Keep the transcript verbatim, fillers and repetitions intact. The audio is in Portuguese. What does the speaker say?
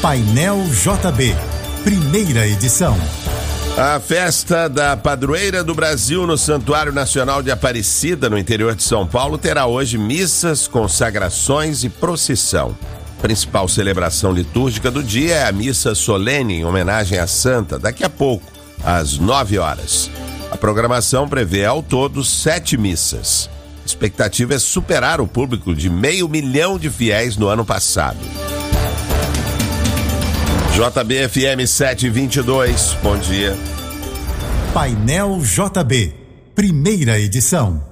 Painel J B, primeira edição. A festa da Padroeira do Brasil no Santuário Nacional de Aparecida, no interior de São Paulo, terá hoje missas, consagrações e procissão. A principal celebração litúrgica do dia é a missa solene em homenagem à Santa, daqui a pouco, às nove horas. A programação prevê ao todo sete missas. A expectativa é superar o público de meio milhão de fiéis no ano passado. J B F M setecentos e vinte e dois, bom dia. Painel J B, primeira edição.